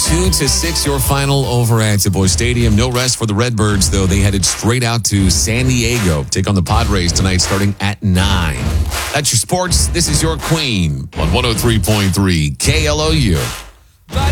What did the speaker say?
2-6, your final over at Boy Stadium. No rest for the Redbirds, though. They headed straight out to San Diego. Take on the Padres tonight starting at 9. That's your sports. This is your Queen on 103.3 KLOU.